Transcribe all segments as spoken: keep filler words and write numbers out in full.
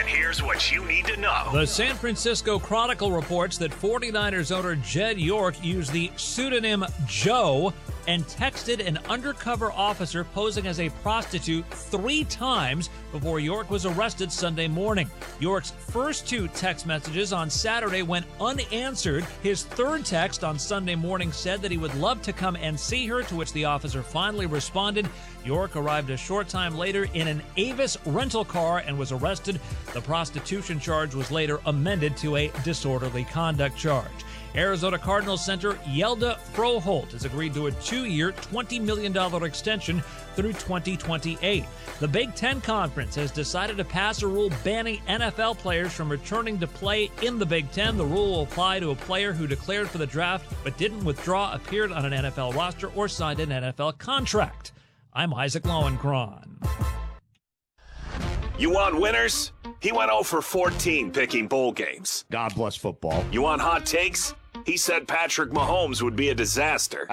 And here's what you need to know. The San Francisco Chronicle reports that 49ers owner Jed York used the pseudonym Joe and texted an undercover officer posing as a prostitute three times before York was arrested Sunday morning. York's first two text messages on Saturday went unanswered. His third text on Sunday morning said that he would love to come and see her, to which the officer finally responded. York arrived a short time later in an Avis rental car and was arrested. The prostitution charge was later amended to a disorderly conduct charge. Arizona Cardinals center Yelda Froholt has agreed to a two-year, twenty million dollars extension through twenty twenty-eight. The Big Ten Conference has decided to pass a rule banning N F L players from returning to play in the Big Ten. The rule will apply to a player who declared for the draft but didn't withdraw, appeared on an N F L roster, or signed an N F L contract. I'm Isaac Lowenkron. You want winners? He went oh for fourteen picking bowl games. God bless football. You want hot takes? He said Patrick Mahomes would be a disaster.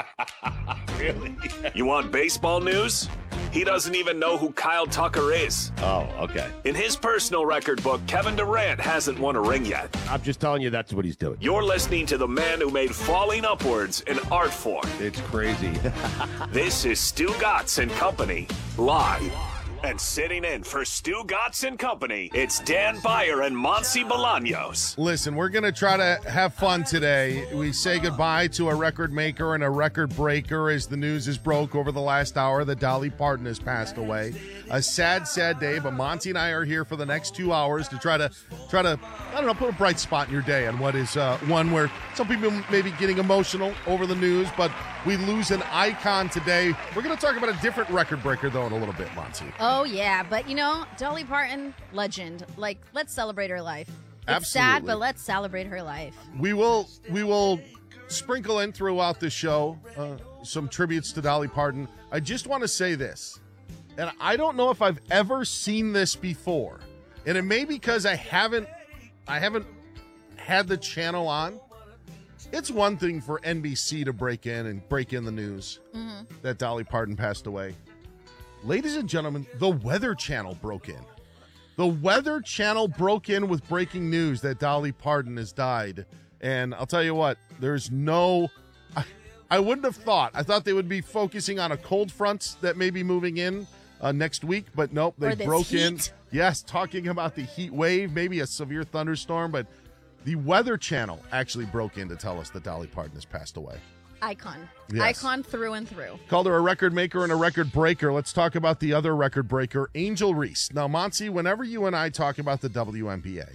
Really? You want baseball news? He doesn't even know who Kyle Tucker is. Oh, okay. In his personal record book, Kevin Durant hasn't won a ring yet. I'm just telling you that's what he's doing. You're listening to the man who made falling upwards an art form. It's crazy. This is Stu Gatz and Company, live. And sitting in for Stu Gatz and Company, it's Dan Beyer and Monty Bolaños. Listen, we're going to try to have fun today. We say goodbye to a record maker and a record breaker as the news is broke over the last hour that Dolly Parton has passed away. A sad, sad day, but Monty and I are here for the next two hours to try to, try to, I don't know, put a bright spot in your day on what is uh, one where some people may be getting emotional over the news, but we lose an icon today. We're going to talk about a different record breaker, though, in a little bit, Monty. Oh, yeah, but, you know, Dolly Parton, legend. Like, let's celebrate her life. It's Absolutely. sad, but let's celebrate her life. We will, we will sprinkle in throughout the show uh, some tributes to Dolly Parton. I just want to say this, and I don't know if I've ever seen this before, and it may be because I haven't, I haven't had the channel on. It's one thing for N B C to break in and break in the news mm-hmm. that Dolly Parton passed away. Ladies and gentlemen, the Weather Channel broke in. The Weather Channel broke in with breaking news that Dolly Parton has died. And I'll tell you what, there's no... I, I wouldn't have thought. I thought they would be focusing on a cold front that may be moving in uh, next week, but nope, they broke heat. in. Yes, talking about the heat wave, maybe a severe thunderstorm, but the Weather Channel actually broke in to tell us that Dolly Parton has passed away. Icon. Yes. Icon through and through. Called her a record maker and a record breaker. Let's talk about the other record breaker, Angel Reese. Now, Monty, whenever you and I talk about the W N B A,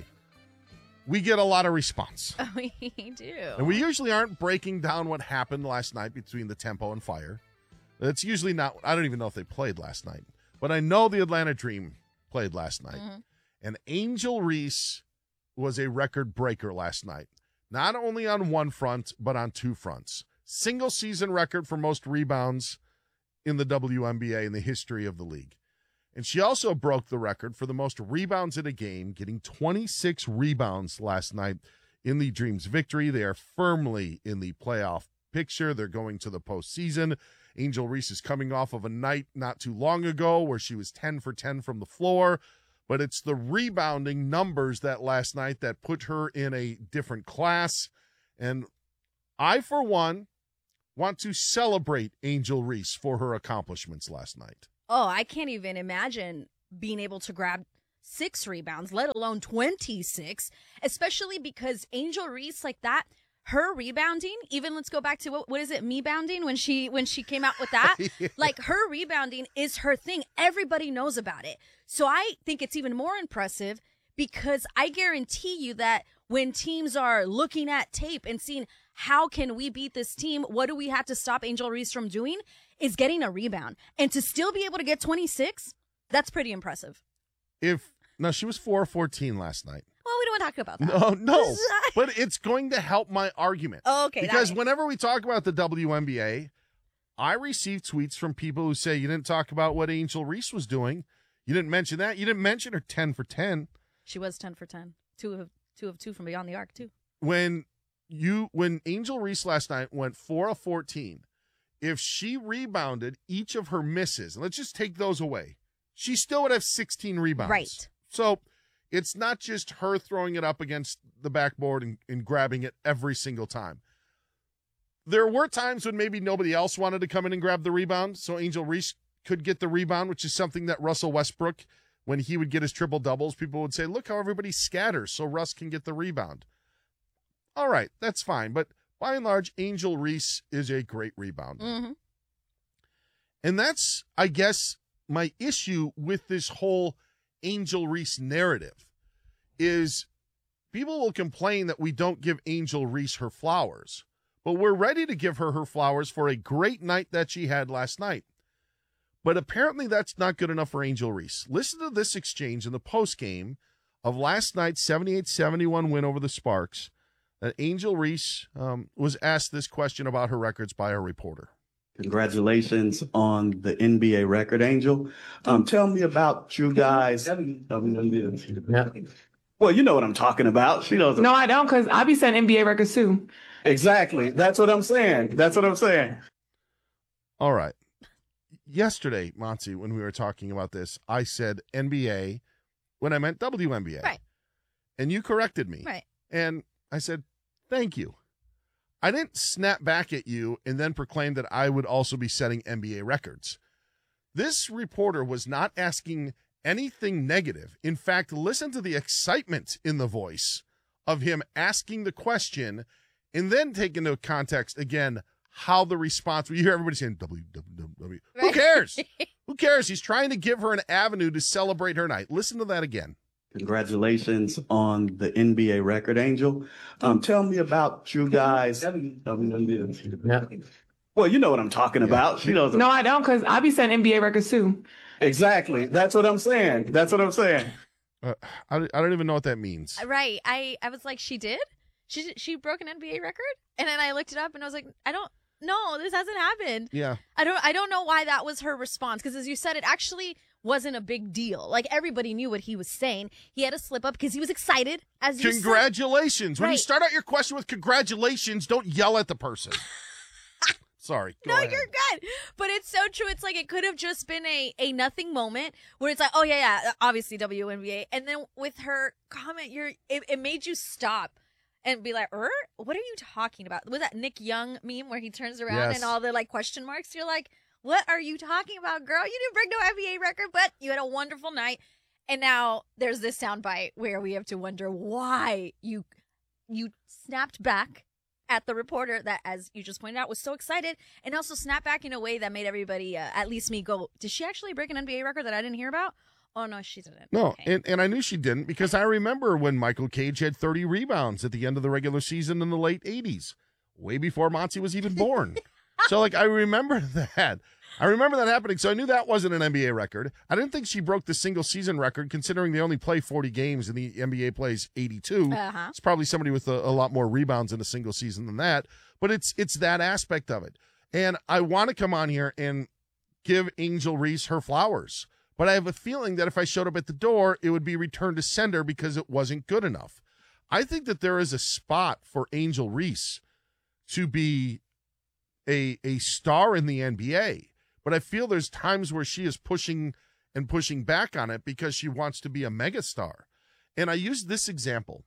we get a lot of response. Oh, we do. And we usually aren't breaking down what happened last night between the Tempo and Fire. It's usually not, I don't even know if they played last night, but I know the Atlanta Dream played last night. Mm-hmm. And Angel Reese was a record breaker last night, not only on one front, but on two fronts. Single season record for most rebounds in the W N B A in the history of the league. And she also broke the record for the most rebounds in a game, getting twenty-six rebounds last night in the Dream's victory. They are firmly in the playoff picture. They're going to the postseason. Angel Reese is coming off of a night not too long ago where she was ten for ten from the floor. But it's the rebounding numbers that last night that put her in a different class. And I, for one, want to celebrate Angel Reese for her accomplishments last night. Oh, I can't even imagine being able to grab six rebounds, let alone twenty-six, especially because Angel Reese, like that, her rebounding, even let's go back to what, what is it, me bounding when she when she came out with that? Yeah. Like her rebounding is her thing. Everybody knows about it. So I think it's even more impressive because I guarantee you that when teams are looking at tape and seeing how can we beat this team, what do we have to stop Angel Reese from doing, is getting a rebound. And to still be able to get twenty-six, that's pretty impressive. If no, she was four of fourteen last night. Well, we don't want to talk about that. No, no. But it's going to help my argument. Oh, okay. Because whenever we talk about the W N B A, I receive tweets from people who say, you didn't talk about what Angel Reese was doing. You didn't mention that. You didn't mention her ten for ten. She was ten for ten. Two of two of two from beyond the arc, too. When you when Angel Reese last night went four of fourteen, if she rebounded each of her misses, and let's just take those away, she still would have sixteen rebounds. Right. So It's not just her throwing it up against the backboard and, and grabbing it every single time. There were times when maybe nobody else wanted to come in and grab the rebound, so Angel Reese could get the rebound, which is something that Russell Westbrook, when he would get his triple-doubles, people would say, look how everybody scatters so Russ can get the rebound. All right, that's fine, but by and large, Angel Reese is a great rebounder. Mm-hmm. And that's, I guess, my issue with this whole Angel Reese narrative is people will complain that we don't give Angel Reese her flowers, but we're ready to give her her flowers for a great night that she had last night. But apparently that's not good enough for Angel Reese. Listen to this exchange in the postgame of last night's seventy-eight seventy-one win over the Sparks. That Angel Reese um, was asked this question about her records by a reporter. Congratulations on the N B A record, Angel. Um, tell me about you guys. Yeah. Well, you know what I'm talking about. She knows. No, I don't, because I be setting N B A records too. Exactly. That's what I'm saying. That's what I'm saying. All right. Yesterday, Monty, when we were talking about this, I said N B A when I meant W N B A. Right. And you corrected me. Right. And I said, thank you. I didn't snap back at you and then proclaim that I would also be setting N B A records. This reporter was not asking anything negative. In fact, listen to the excitement in the voice of him asking the question and then take into context, again, how the response, you hear everybody saying W W W. Right. Who cares? Who cares? He's trying to give her an avenue to celebrate her night. Listen to that again. Congratulations on the N B A record, Angel. Um, tell me about you guys. Yeah. Well, you know what I'm talking about. She knows. No, I don't, because I be setting N B A records too. Exactly. That's what I'm saying. That's what I'm saying. Uh, I, I don't even know what that means. Right. I, I was like, she did? She she broke an N B A record? And then I looked it up and I was like, I don't, no, this hasn't happened. Yeah. I don't I don't know why that was her response, because as you said, it actually wasn't a big deal. Like, everybody knew what he was saying. He had a slip up because he was excited, as you Congratulations. said. When Right. you start out your question with congratulations, don't yell at the person. Sorry. Go No, ahead. you're good. But it's so true. It's like it could have just been a, a nothing moment where it's like, oh, yeah, yeah, obviously W N B A. And then with her comment, you're it, it made you stop and be like, er? What are you talking about? Was that Nick Young meme where he turns around Yes. and all the like question marks? You're like, what are you talking about, girl? You didn't break no N B A record, but you had a wonderful night. And now there's this soundbite where we have to wonder why you you snapped back at the reporter that, as you just pointed out, was so excited, and also snapped back in a way that made everybody, uh, at least me, go, did she actually break an N B A record that I didn't hear about? Oh, no, she didn't. No, Okay. and, and I knew she didn't because I remember when Michael Cage had thirty rebounds at the end of the regular season in the late eighties, way before Monty was even born. So, like, I remember that. I remember that happening, so I knew that wasn't an N B A record. I didn't think she broke the single-season record, considering they only play forty games and the N B A plays eighty-two. Uh-huh. It's probably somebody with a, a lot more rebounds in a single season than that, but it's it's that aspect of it. And I want to come on here and give Angel Reese her flowers, but I have a feeling that if I showed up at the door, it would be returned to sender because it wasn't good enough. I think that there is a spot for Angel Reese to be a a star in the N B A, but I feel there's times where she is pushing and pushing back on it because she wants to be a megastar. And I use this example.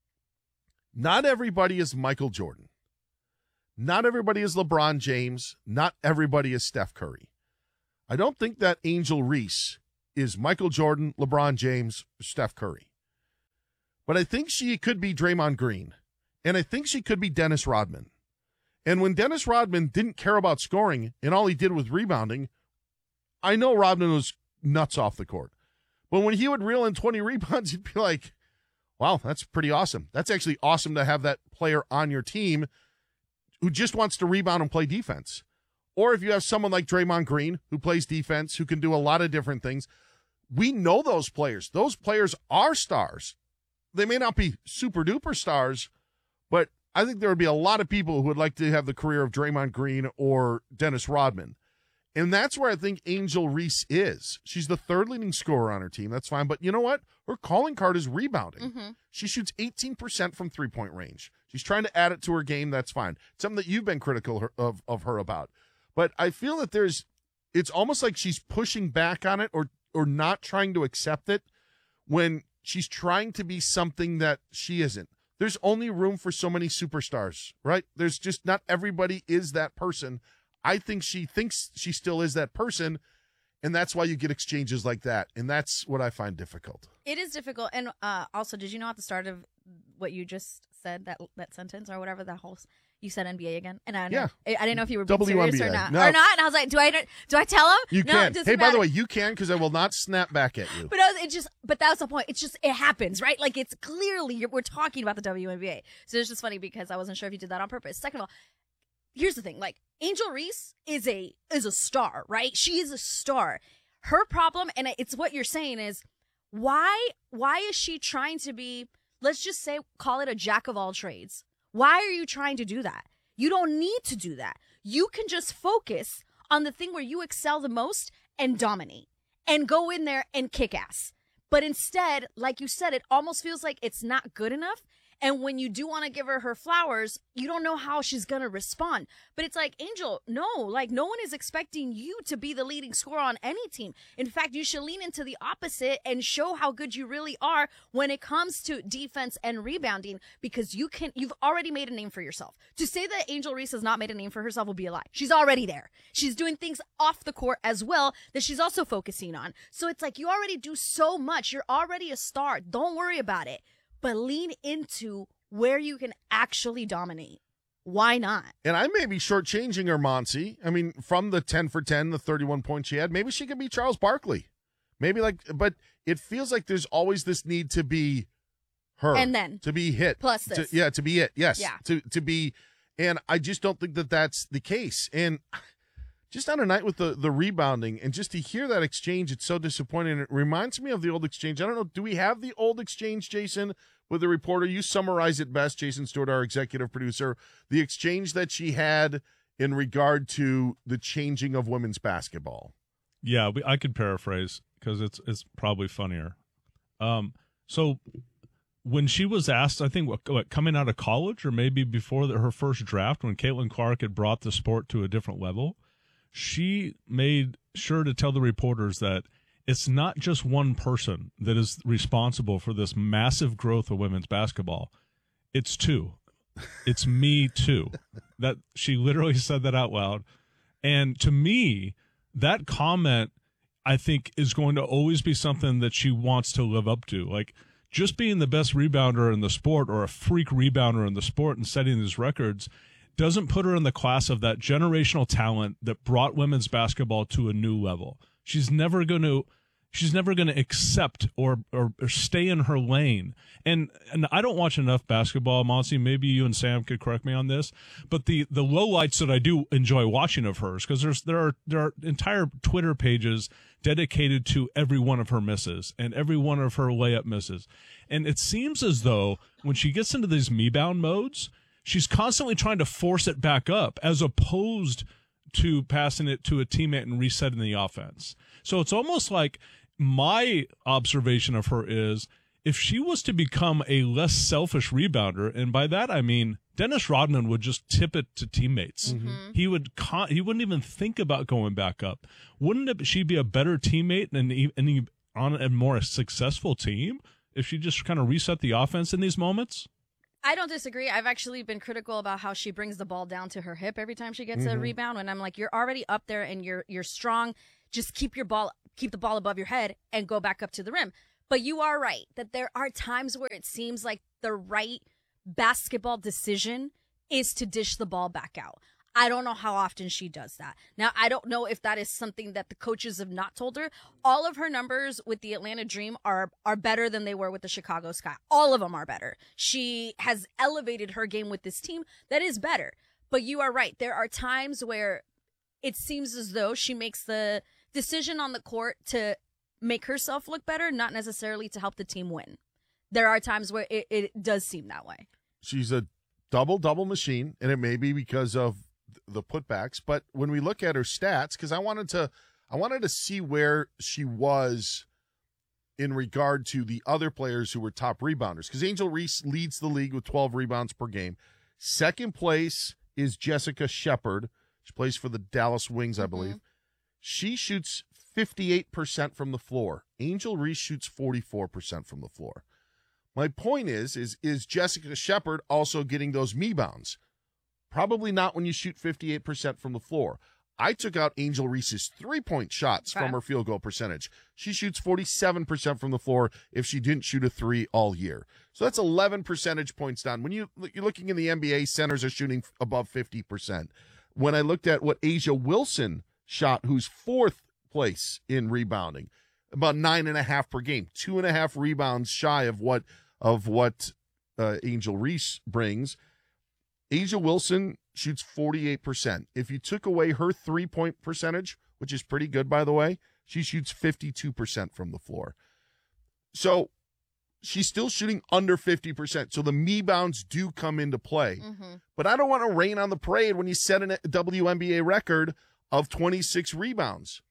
Not everybody is Michael Jordan. Not everybody is LeBron James. Not everybody is Steph Curry. I don't think that Angel Reese is Michael Jordan, LeBron James, Steph Curry. But I think she could be Draymond Green. And I think she could be Dennis Rodman. And when Dennis Rodman didn't care about scoring and all he did was rebounding, I know Rodman was nuts off the court. But when he would reel in twenty rebounds, you'd be like, wow, that's pretty awesome. That's actually awesome to have that player on your team who just wants to rebound and play defense. Or if you have someone like Draymond Green who plays defense, who can do a lot of different things, we know those players. Those players are stars. They may not be super duper stars, but I think there would be a lot of people who would like to have the career of Draymond Green or Dennis Rodman. And that's where I think Angel Reese is. She's the third leading scorer on her team. That's fine. But you know what? Her calling card is rebounding. Mm-hmm. She shoots eighteen percent from three-point range. She's trying to add it to her game. That's fine. Something that you've been critical of, of her about. But I feel that there's, it's almost like she's pushing back on it or or not trying to accept it when she's trying to be something that she isn't. There's only room for so many superstars, right? There's just not everybody is that person. I think she thinks she still is that person, and that's why you get exchanges like that, and that's what I find difficult. It is difficult, and uh, also, did you know at the start of what you just said, that that sentence or whatever, that whole, you said N B A again, and I, yeah. I didn't know if you were being W N B A. serious or not, No. or not, and I was like, do I do I tell him? You no, can. it doesn't Hey, by matter. the way, you can because I will not snap back at you. But I was, it just, but that was the point. It's just, it happens, right? Like, it's clearly, you're, we're talking about the W N B A. So it's just funny because I wasn't sure if you did that on purpose. Second of all, here's the thing. Like, Angel Reese is a, is a star, right? She is a star. Her problem, and it's what you're saying is, why, why is she trying to be, let's just say, call it a jack of all trades? Why are you trying to do that? You don't need to do that. You can just focus on the thing where you excel the most and dominate and go in there and kick ass. But instead, like you said, it almost feels like it's not good enough. And when you do want to give her her flowers, you don't know how she's going to respond. But it's like, Angel, no, like no one is expecting you to be the leading scorer on any team. In fact, you should lean into the opposite and show how good you really are when it comes to defense and rebounding, because you can, you've already made a name for yourself. To say that Angel Reese has not made a name for herself will be a lie. She's already there. She's doing things off the court as well that she's also focusing on. So it's like, you already do so much. You're already a star. Don't worry about it. But lean into where you can actually dominate. Why not? And I may be shortchanging her, Monty. I mean, from the ten for ten, the thirty-one points she had, maybe she could be Charles Barkley. Maybe like, but it feels like there's always this need to be her. And then. To be hit. Plus this. To, yeah, to be it. Yes. Yeah. To, to be, and I just don't think that that's the case. And just on a night with the, the rebounding and just to hear that exchange, it's so disappointing. It reminds me of the old exchange. I don't know. Do we have the old exchange, Jason, with the reporter? You summarize it best, Jason Stewart, our executive producer. The exchange that she had in regard to the changing of women's basketball. Yeah, we, I could paraphrase because it's it's probably funnier. Um, so when she was asked, I think, what, what coming out of college or maybe before the, her first draft, when Caitlin Clark had brought the sport to a different level, she made sure to tell the reporters that it's not just one person that is responsible for this massive growth of women's basketball. It's two. It's me too. That she literally said that out loud. And to me, that comment, I think, is going to always be something that she wants to live up to. Like, just being the best rebounder in the sport or a freak rebounder in the sport and setting these records doesn't put her in the class of that generational talent that brought women's basketball to a new level. She's never going to she's never going to accept or, or or stay in her lane. And and I don't watch enough basketball, Monty. Maybe you and Sam could correct me on this. But the the lowlights that I do enjoy watching of hers, because there's there are there are entire Twitter pages dedicated to every one of her misses and every one of her layup misses. And it seems as though when she gets into these me-bound modes, she's constantly trying to force it back up as opposed to passing it to a teammate and resetting the offense. So it's almost like my observation of her is if she was to become a less selfish rebounder, and by that I mean Dennis Rodman would just tip it to teammates. Mm-hmm. He would con- he wouldn't even think about going back up. Wouldn't it, she be a better teammate and any on a more successful team if she just kind of reset the offense in these moments? I don't disagree. I've actually been critical about how she brings the ball down to her hip every time she gets mm-hmm. a rebound. When I'm like, you're already up there and you're you're strong. Just keep your ball, keep the ball above your head and go back up to the rim. But you are right that there are times where it seems like the right basketball decision is to dish the ball back out. I don't know how often she does that. Now, I don't know if that is something that the coaches have not told her. All of her numbers with the Atlanta Dream are are better than they were with the Chicago Sky. All of them are better. She has elevated her game with this team that is better. But you are right. There are times where it seems as though she makes the decision on the court to make herself look better, not necessarily to help the team win. There are times where it, it does seem that way. She's a double-double machine, and it may be because of the putbacks, but when we look at her stats, because I wanted to, I wanted to see where she was in regard to the other players who were top rebounders. Because Angel Reese leads the league with twelve rebounds per game. Second place is Jessica Shepard. She plays for the Dallas Wings, I believe. Mm-hmm. She shoots fifty-eight percent from the floor. Angel Reese shoots forty-four percent from the floor. My point is, is, is Jessica Shepard also getting those rebounds? Probably not when you shoot fifty-eight percent from the floor. I took out Angel Reese's three-point shots Okay. from her field goal percentage. She shoots forty-seven percent from the floor if she didn't shoot a three all year. So that's eleven percentage points down. When you, you're looking in the N B A, centers are shooting above fifty percent. When I looked at what Asia Wilson shot, who's fourth place in rebounding, about nine and a half per game, two and a half rebounds shy of what of what uh, Angel Reese brings. Asia Wilson shoots forty-eight percent. If you took away her three-point percentage, which is pretty good, by the way, she shoots fifty-two percent from the floor. So she's still shooting under fifty percent. So the rebounds do come into play. Mm-hmm. But I don't want to rain on the parade when you set a W N B A record of twenty-six rebounds.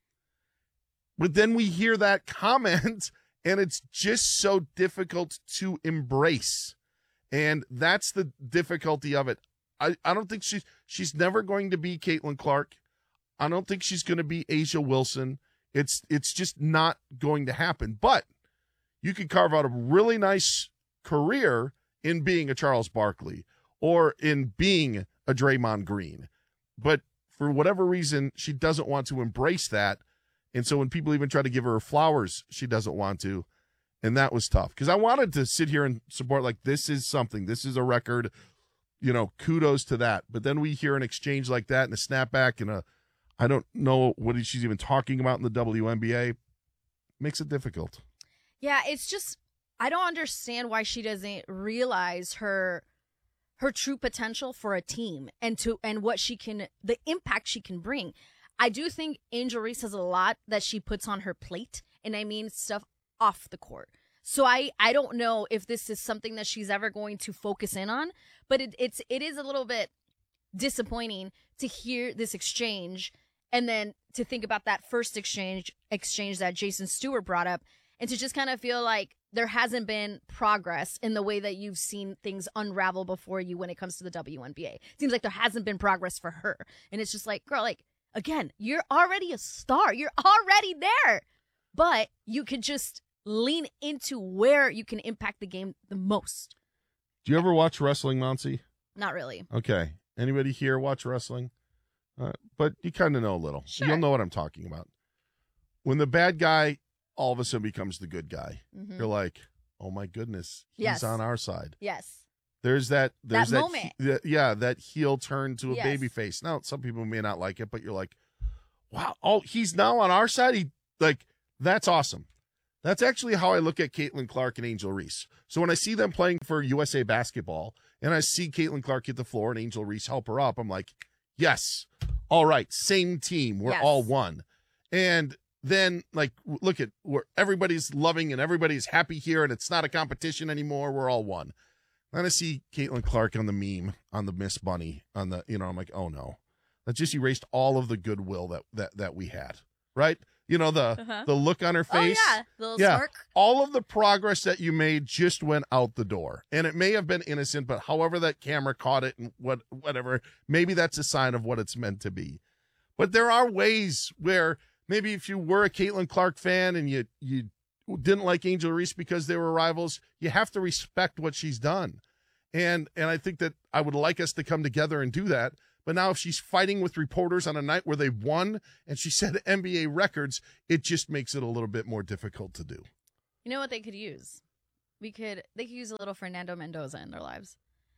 But then we hear that comment, and it's just so difficult to embrace. And that's the difficulty of it. I, I don't think she's she's never going to be Caitlin Clark. I don't think she's going to be Asia Wilson. It's it's just not going to happen. But you could carve out a really nice career in being a Charles Barkley or in being a Draymond Green. But for whatever reason, she doesn't want to embrace that. And so when people even try to give her flowers, she doesn't want to. And that was tough because I wanted to sit here and support, like, this is something. This is a record. You know, kudos to that. But then we hear an exchange like that and a snapback and a, I don't know what she's even talking about in the W N B A. Makes it difficult. Yeah, it's just, I don't understand why she doesn't realize her her true potential for a team and to and what she can, the impact she can bring. I do think Angel Reese has a lot that she puts on her plate, and I mean stuff off the court. So I, I don't know if this is something that she's ever going to focus in on, but it, it's it is a little bit disappointing to hear this exchange and then to think about that first exchange exchange that Jason Stewart brought up, and to just kind of feel like there hasn't been progress in the way that you've seen things unravel before you when it comes to the W N B A. It seems like there hasn't been progress for her. And it's just like, girl, like, again, you're already a star. You're already there. But you could just lean into where you can impact the game the most. Do you ever watch wrestling, Monty? Not really. Okay. Anybody here watch wrestling? Uh, but you kind of know a little. Sure. You'll know what I'm talking about. When the bad guy all of a sudden becomes the good guy, Mm-hmm. you're like, oh my goodness, he's Yes. on our side. Yes. There's that. There's That that, moment. he- that- yeah, that heel turn to a Yes. baby face. Now, some people may not like it, but you're like, wow, oh, he's now on our side. He like that's awesome. That's actually how I look at Caitlin Clark and Angel Reese. So when I see them playing for U S A Basketball and I see Caitlin Clark hit the floor and Angel Reese help her up, I'm like, yes, all right, same team. We're Yes. all one. And then, like, w- look at where everybody's loving and everybody's happy here and it's not a competition anymore. We're all one. Then I see Caitlin Clark on the meme on the Miss Bunny on the, you know, I'm like, oh no, that just erased all of the goodwill that that that we had, right? You know, the Uh-huh. the look on her face. Oh, yeah. The little Yeah. smirk. All of the progress that you made just went out the door. And it may have been innocent, but however that camera caught it and what whatever, maybe that's a sign of what it's meant to be. But there are ways where maybe if you were a Caitlin Clark fan and you you didn't like Angel Reese because they were rivals, you have to respect what she's done. And and I think that I would like us to come together and do that. But now if she's fighting with reporters on a night where they won and she set N B A records, it just makes it a little bit more difficult to do. You know what they could use? We could they could use a little Fernando Mendoza in their lives.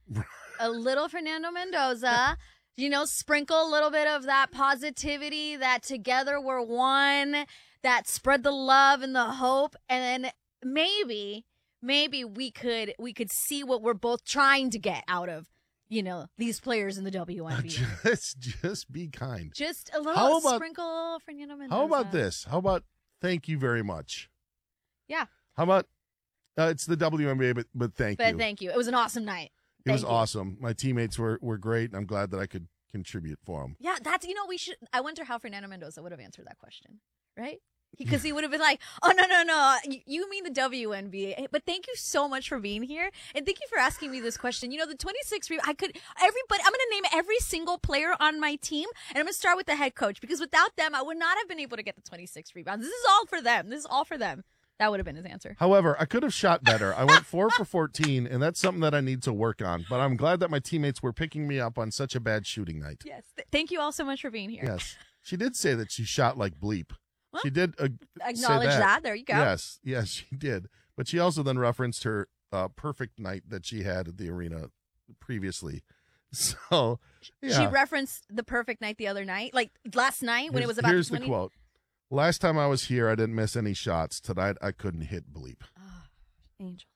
A little Fernando Mendoza, you know, sprinkle a little bit of that positivity, that together we're one, that spread the love and the hope, and then maybe, maybe we could we could see what we're both trying to get out of, you know, these players in the W N B A. Just just be kind. Just a little How about- sprinkle Fernando Mendoza. How about this? How about thank you very much? Yeah. How about uh, it's the W N B A, but but thank But you. thank you. It was an awesome night. it was Thank you. awesome. My teammates were were great. And I'm glad that I could contribute for them. Yeah, that's, you know, we should, I wonder how Fernando Mendoza would have answered that question, right? Because he would have been like, oh, no, no, no. You, you mean the W N B A. But thank you so much for being here. And thank you for asking me this question. You know, the twenty-six, re- I could, everybody, I'm going to name every single player on my team. And I'm going to start with the head coach. Because without them, I would not have been able to get the twenty-six rebounds. This is all for them. This is all for them. That would have been his answer. However, I could have shot better. I went four for fourteen, and that's something that I need to work on. But I'm glad that my teammates were picking me up on such a bad shooting night. Yes. Th- thank you all so much for being here. Yes. She did say that she shot like bleep. Well, she did uh, acknowledge say that. that. There you go. Yes, yes, she did. But she also then referenced her uh, perfect night that she had at the arena previously. So, yeah. She referenced the perfect night the other night, like last night when here's, it was about Here's twenty the quote. Last time I was here, I didn't miss any shots. Tonight, I couldn't hit bleep. Oh, Angel.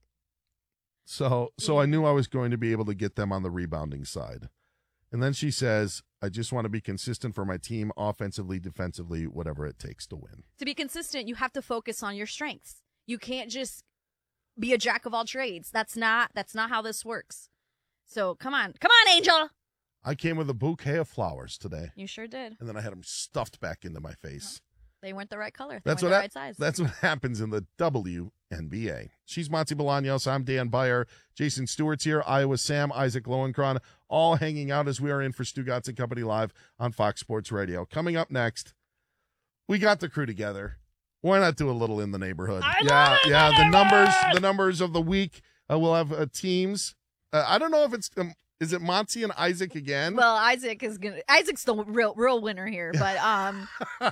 So, so I knew I was going to be able to get them on the rebounding side. And then she says, I just want to be consistent for my team, offensively, defensively, whatever it takes to win. To be consistent, you have to focus on your strengths. You can't just be a jack of all trades. That's not that's not how this works. So come on. Come on, Angel. I came with a bouquet of flowers today. You sure did. And then I had them stuffed back into my face. They weren't the right color. They That's weren't what the ha- right size. That's what happens in the W N B A. She's Monty Bolaños. I'm Dan Beyer. Jason Stewart's here. Iowa Sam, Isaac Lowenkron, all hanging out as we are in for Stugotz and Company Live on Fox Sports Radio. Coming up next, we got the crew together. Why not do a little in the neighborhood? I yeah, love it, yeah. the The numbers, neighborhood! the numbers of the week. Uh, we'll have uh, teams. Uh, I don't know if it's. Um, Is it Monty and Isaac again? Well, Isaac is gonna. Isaac's the real, real winner here, but um,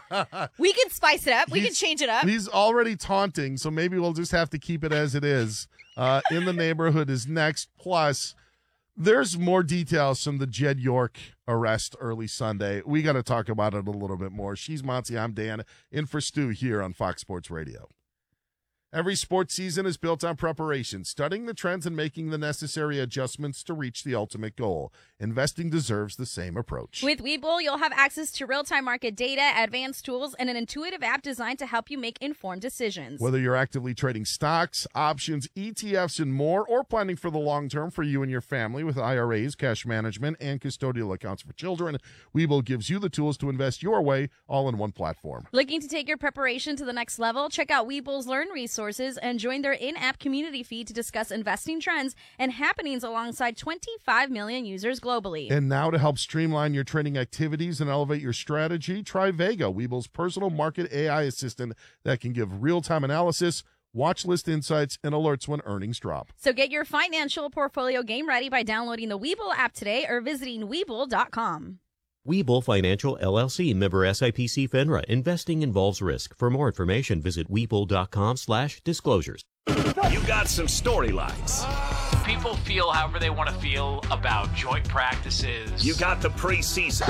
we can spice it up. We He's- can change it up. He's already taunting, so maybe we'll just have to keep it as it is. Uh, in the neighborhood is next. Plus, there's more details from the Jed York arrest early Sunday. We got to talk about it a little bit more. She's Monty. I'm Dan. In for Stu here on Fox Sports Radio. Every sports season is built on preparation, studying the trends and making the necessary adjustments to reach the ultimate goal. Investing deserves the same approach. With Webull, you'll have access to real-time market data, advanced tools, and an intuitive app designed to help you make informed decisions. Whether you're actively trading stocks, options, E T Fs, and more, or planning for the long term for you and your family with I R As, cash management, and custodial accounts for children, Webull gives you the tools to invest your way all in one platform. Looking to take your preparation to the next level? Check out Webull's Learn resources and join their in-app community feed to discuss investing trends and happenings alongside twenty-five million users globally. And now to help streamline your trading activities and elevate your strategy, try Vega, Webull's personal market A I assistant that can give real-time analysis, watch list insights, and alerts when earnings drop. So get your financial portfolio game ready by downloading the Webull app today or visiting Webull dot com. Webull Financial, L L C, member S I P C FINRA. Investing involves risk. For more information, visit Webull dot com slash disclosures. You got some storylines. People feel however they want to feel about joint practices. You got the preseason.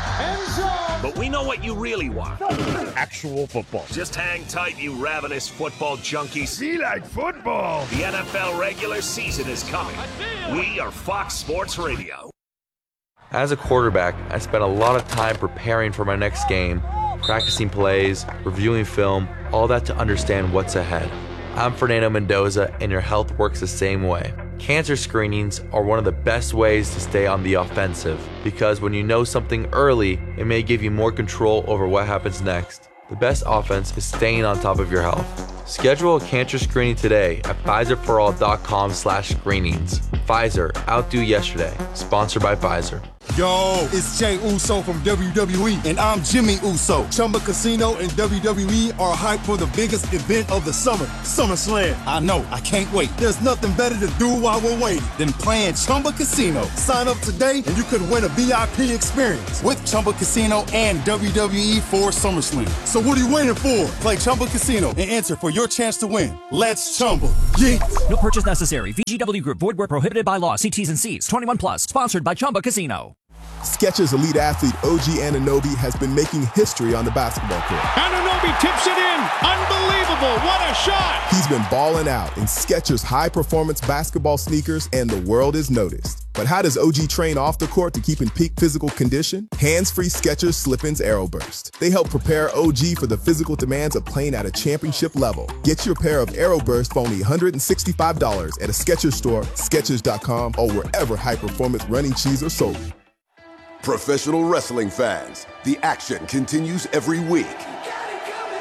But we know what you really want. Actual football. Just hang tight, you ravenous football junkies. Be like football. The N F L regular season is coming. We are Fox Sports Radio. As a quarterback, I spent a lot of time preparing for my next game, practicing plays, reviewing film, all that to understand what's ahead. I'm Fernando Mendoza, and your health works the same way. Cancer screenings are one of the best ways to stay on the offensive, because when you know something early, it may give you more control over what happens next. The best offense is staying on top of your health. Schedule a cancer screening today at Pfizer For All dot com slash screenings. Pfizer, outdo yesterday. Sponsored by Pfizer. Yo, it's Jay Uso from W W E, and I'm Jimmy Uso. Chumba Casino and W W E are hyped for the biggest event of the summer, SummerSlam. I know, I can't wait. There's nothing better to do while we're waiting than playing Chumba Casino. Sign up today and you could win a V I P experience with Chumba Casino and W W E for SummerSlam. So what are you waiting for? Play Chumba Casino and enter for your chance to win. Let's Chumba. Yeah. No purchase necessary. V G W Group. Void where prohibited by law. See T's and C's. twenty-one plus. Sponsored by Chumba Casino. Skechers elite athlete O G Anunoby has been making history on the basketball court. Anunoby tips it in. Unbelievable. What a shot. He's been balling out in Skechers high-performance basketball sneakers, and the world is noticed. But how does O G train off the court to keep in peak physical condition? Hands-free Skechers Slip-ins Aeroburst. They help prepare O G for the physical demands of playing at a championship level. Get your pair of Aeroburst for only one hundred sixty-five dollars at a Skechers store, Skechers dot com, or wherever high-performance running shoes are sold. Professional wrestling fans, the action continues every week.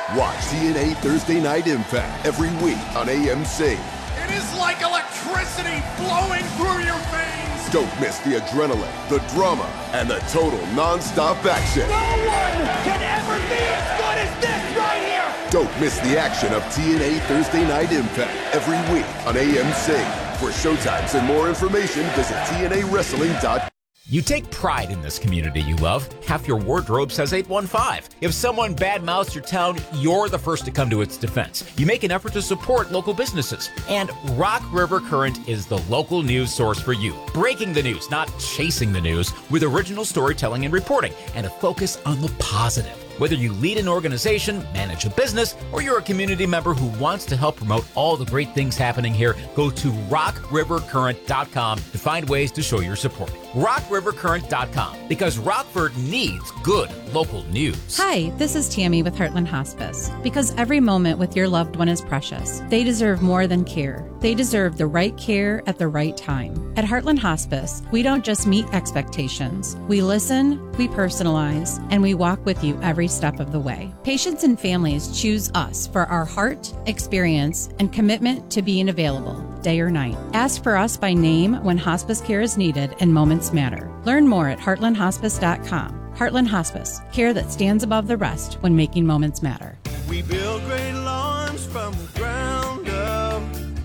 Watch T N A Thursday Night Impact every week on A M C. It is like electricity flowing through your veins. Don't miss the adrenaline, the drama, and the total non-stop action. No one can ever be as good as this right here. Don't miss the action of T N A Thursday Night Impact every week on A M C. For showtimes and more information, visit T N A wrestling dot com. You take pride in this community you love. Half your wardrobe says eight one five. If someone badmouths your town, you're the first to come to its defense. You make an effort to support local businesses. And Rock River Current is the local news source for you. Breaking the news, not chasing the news, with original storytelling and reporting, and a focus on the positive. Whether you lead an organization, manage a business, or you're a community member who wants to help promote all the great things happening here, go to rock river current dot com to find ways to show your support. rock river current dot com, because Rockford needs good local news. Hi, this is Tammy with Heartland Hospice. Because every moment with your loved one is precious. They deserve more than care. They deserve the right care at the right time. At Heartland Hospice, we don't just meet expectations. We listen, we personalize, and we walk with you every step of the way. Patients and families choose us for our heart, experience, and commitment to being available, day or night. Ask for us by name when hospice care is needed and moments matter. Learn more at heartland hospice dot com. Heartland Hospice, care that stands above the rest when making moments matter. We build great lawns from the ground up.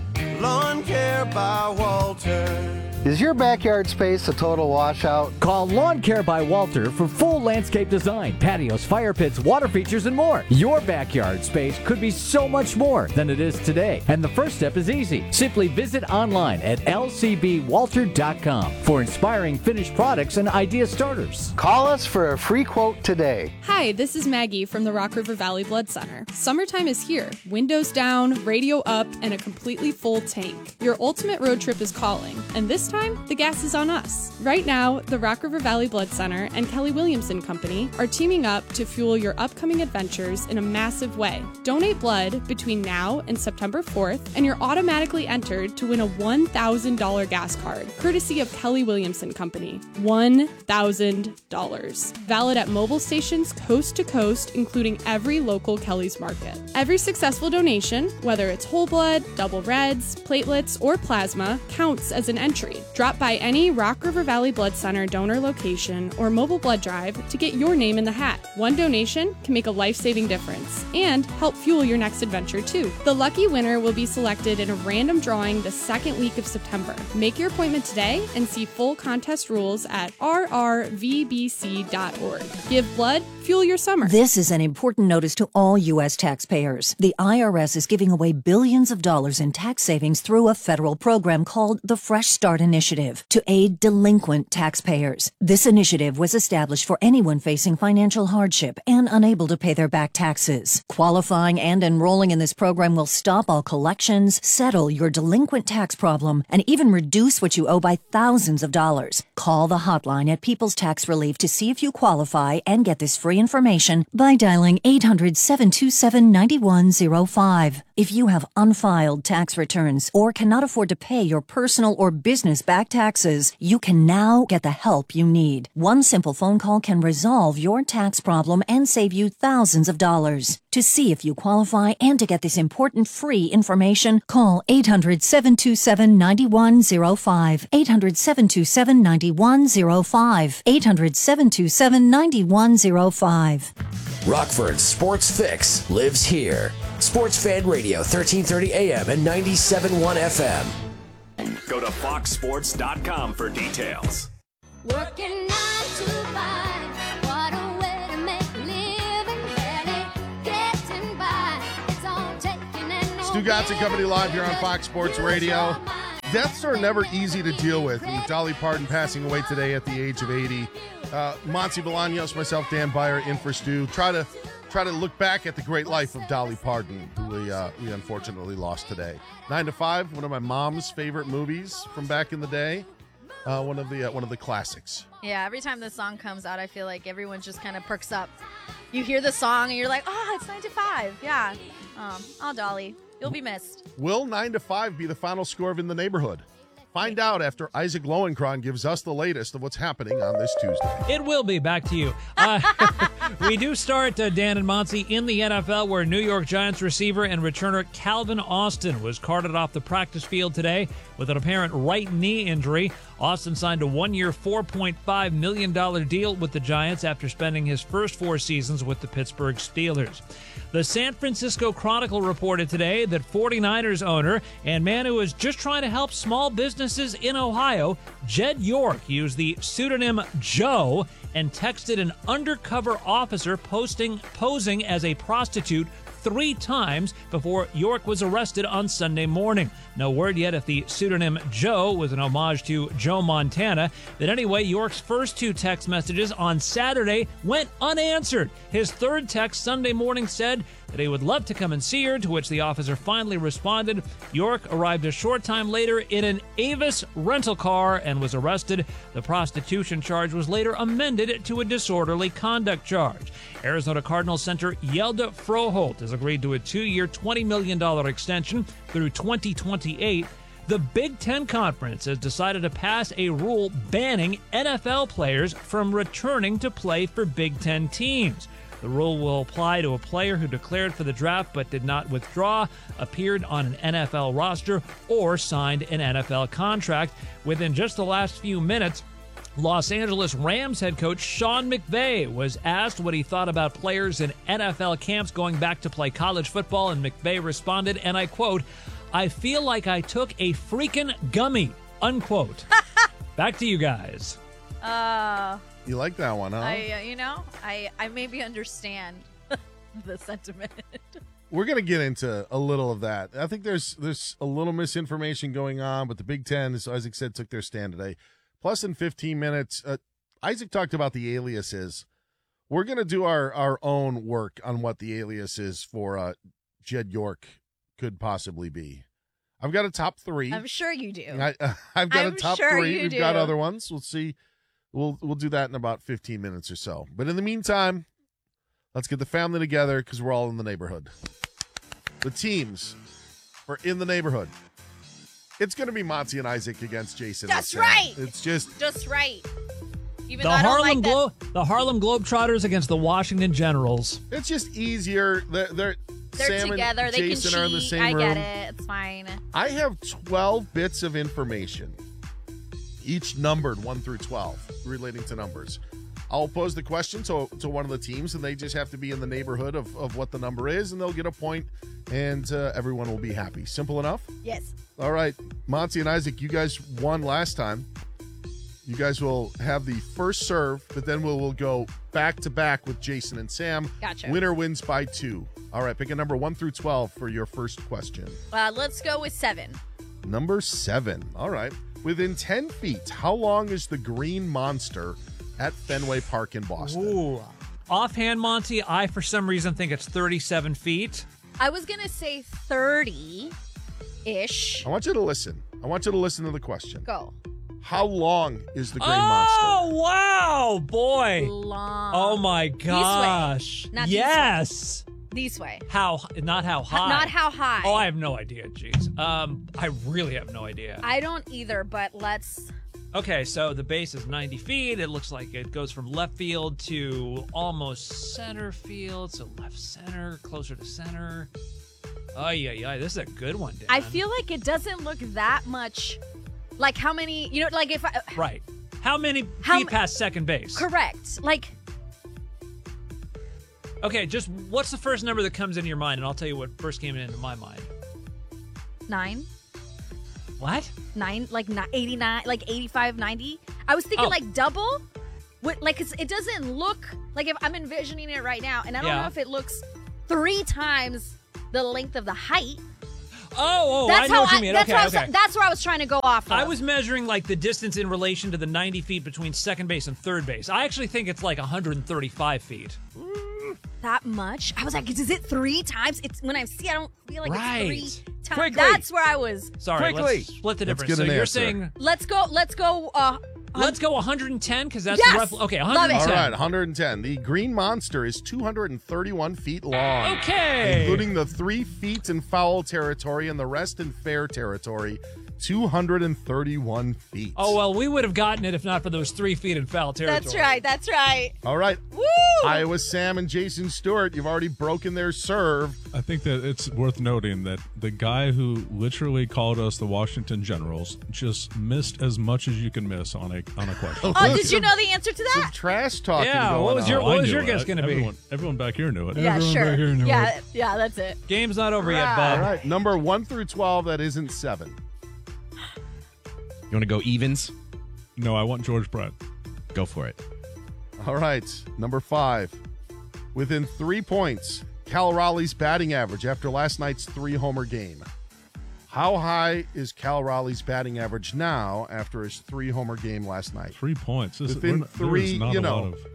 Lawn Care by Walter. Is your backyard space a total washout? Call Lawn Care by Walter for full landscape design, patios, fire pits, water features, and more. Your backyard space could be so much more than it is today. And the first step is easy. Simply visit online at L C B walter dot com for inspiring finished products and idea starters. Call us for a free quote today. Hi, this is Maggie from the Rock River Valley Blood Center. Summertime is here. Windows down, radio up, and a completely full tank. Your ultimate road trip is calling, and this time, the gas is on us. Right now, the Rock River Valley Blood Center and Kelly Williamson Company are teaming up to fuel your upcoming adventures in a massive way. Donate blood between now and September fourth, and you're automatically entered to win a one thousand dollars gas card, courtesy of Kelly Williamson Company. one thousand dollars. Valid at mobile stations coast to coast, including every local Kelly's Market. Every successful donation, whether it's whole blood, double reds, platelets, or plasma, counts as an entry. Drop by any Rock River Valley Blood Center donor location or mobile blood drive to get your name in the hat. One donation can make a life-saving difference and help fuel your next adventure too. The lucky winner will be selected in a random drawing the second week of September. Make your appointment today and see full contest rules at r r v b c dot org. Give blood, fuel your summer. This is an important notice to all U S taxpayers. The I R S is giving away billions of dollars in tax savings through a federal program called the Fresh Start Initiative to aid delinquent taxpayers. This initiative was established for anyone facing financial hardship and unable to pay their back taxes. Qualifying and enrolling in this program will stop all collections, settle your delinquent tax problem, and even reduce what you owe by thousands of dollars. Call the hotline at People's Tax Relief to see if you qualify and get this free information by dialing eight hundred, seven two seven, nine one zero five. If you have unfiled tax returns or cannot afford to pay your personal or business back taxes, you can now get the help you need. One simple phone call can resolve your tax problem and save you thousands of dollars. To see if you qualify and to get this important free information, call eight hundred, seven two seven, nine one zero five. eight hundred, seven two seven, nine one zero five. eight hundred, seven two seven, nine one zero five. Rockford's Sports Fix lives here. Sports Fan Radio, thirteen thirty A M and ninety-seven point one F M. Go to fox sports dot com for details. Working nine to five, what a way to make a living, barely getting by. It's all taking and no Stu Gatz and Company live here on Fox Sports Radio. Deaths are never easy to deal with. With Dolly Parton passing away today at the age of eighty. Uh, Monty Bolaños, myself, Dan Beyer, in for Stu. Try to try to look back at the great life of Dolly Parton, who we uh, we unfortunately lost today. Nine to Five, one of my mom's favorite movies from back in the day. Uh, one of the uh, one of the classics. Yeah, every time this song comes out, I feel like everyone just kind of perks up. You hear the song and you're like, oh, it's nine to five. Yeah. Um, oh, Dolly, you'll be missed. Will nine to five be the final score of In the Neighborhood? Find out after Isaac Lowenkron gives us the latest of what's happening on this Tuesday. It will be. Back to you. Uh, We do start, uh, Dan and Monty, in the N F L, where New York Giants receiver and returner Calvin Austin was carted off the practice field today with an apparent right knee injury. Austin signed a one-year, four point five million dollars deal with the Giants after spending his first four seasons with the Pittsburgh Steelers. The San Francisco Chronicle reported today that 49ers owner and man who is just trying to help small businesses in Ohio, Jed York, used the pseudonym Joe and texted an undercover officer posting posing as a prostitute three times before York was arrested on Sunday morning. No word yet if the pseudonym Joe was an homage to Joe Montana. But anyway, York's first two text messages on Saturday went unanswered. His third text Sunday morning said that he would love to come and see her, to which the officer finally responded. York arrived a short time later in an Avis rental car and was arrested. The prostitution charge was later amended to a disorderly conduct charge. Arizona Cardinals center Yelda Froholt has agreed to a two-year, twenty million dollars extension through twenty twenty-eight. The Big Ten Conference has decided to pass a rule banning N F L players from returning to play for Big Ten teams. The rule will apply to a player who declared for the draft but did not withdraw, appeared on an N F L roster, or signed an N F L contract. Within just the last few minutes, Los Angeles Rams head coach Sean McVay was asked what he thought about players in N F L camps going back to play college football, and McVay responded, and I quote, "I feel like I took a freaking gummy," unquote. Back to you guys. Uh, You like that one, huh? I, uh, you know, I, I maybe understand the sentiment. We're going to get into a little of that. I think there's there's a little misinformation going on, but the Big Ten, as Isaac said, took their stand today. Plus, in fifteen minutes, uh, Isaac talked about the aliases. We're going to do our, our own work on what the aliases for uh, Jed York could possibly be. I've got a top three. I'm sure you do. I, uh, I've got I'm a top sure three. you We've do. got other ones. We'll see. We'll we'll do that in about fifteen minutes or so. But in the meantime, let's get the family together because we're all in the neighborhood. The teams for in the neighborhood. It's going to be Monty and Isaac against Jason. That's and Sam. right. It's just Just right. Even The though I don't Harlem like that- Glo- the Harlem Globetrotters against the Washington Generals. It's just easier. They're, they're, They're Sam together. and They Jason can cheat. are in the same I room. get it. It's fine. I have twelve bits of information, each numbered one through twelve, relating to numbers. I'll pose the question to, to one of the teams, and they just have to be in the neighborhood of, of what the number is, and they'll get a point, and uh, everyone will be happy. Simple enough? Yes. All right, Monty and Isaac, you guys won last time. You guys will have the first serve, but then we'll, we'll go back-to-back with Jason and Sam. Gotcha. Winner wins by two. All right, pick a number one through twelve for your first question. Uh, let's go with seven. Number seven. All right. Within ten feet, how long is the Green Monster at Fenway Park in Boston? Ooh. Offhand, Monty, I for some reason think it's thirty-seven feet. I was going to say thirty-ish. I want you to listen. I want you to listen to the question. Go. How long is the Green oh, Monster? Oh, wow, boy. Long. Oh, my This way. gosh. Not this yes. These way. How, not how high. Not how high. Oh, I have no idea, jeez. Um, I really have no idea. I don't either, but let's... Okay, so the base is ninety feet. It looks like it goes from left field to almost center field. So left center, closer to center. Oh, yeah, yeah. This is a good one, Dan. I feel like it doesn't look that much... Like how many... You know, like if I... Right. How many How feet m- past second base? Correct. Like... Okay, just what's the first number that comes into your mind, and I'll tell you what first came into my mind. Nine. What? Nine, like ni- eighty-nine, like eighty-five, ninety. I was thinking Oh. like double. What, like it's, it doesn't look like if I'm envisioning it right now, and I don't Yeah. know if it looks three times the length of the height. Oh, oh, that's I know how what you I, mean. That's, Okay, where I was, okay. that's where I was trying to go off of. I was measuring like the distance in relation to the ninety feet between second base and third base. I actually think it's like one hundred thirty-five feet. that much. I was like, is it three times? It's when I see, I don't feel like Right. it's three times. Quickly. That's where I was. Sorry, Quickly. let's split the Let's difference. get an so you're answer. saying Let's go. Let's go. Uh, let's go one hundred ten because that's Yes! the rough. Okay, Love one hundred ten. it. All right, one hundred ten. The Green Monster is two hundred thirty-one feet long. Okay. Including the three feet in foul territory and the rest in fair territory. two hundred thirty-one feet. Oh, well, we would have gotten it if not for those three feet in foul territory. That's right. That's right. All right. Woo! Iowa Sam and Jason Stewart, you've already broken their serve. I think that it's worth noting that the guy who literally called us the Washington Generals just missed as much as you can miss on a on a question. Oh, did you know the answer to that? Some trash talking Yeah, going what was your on. what I was knew your it. guess going to be? Everyone, everyone back here knew it. Yeah, everyone sure. Back here knew Yeah, it. yeah, that's it. Game's not over yet, All Bob. right, number one through twelve, that isn't seven. You want to go evens? No, I want George Brett. Go for it. All right, number five. Within three points, Cal Raleigh's batting average after last night's three-homer game. How high is Cal Raleigh's batting average now after his three-homer game last night? Three points. This, Within not, three, there's not you a know. lot of.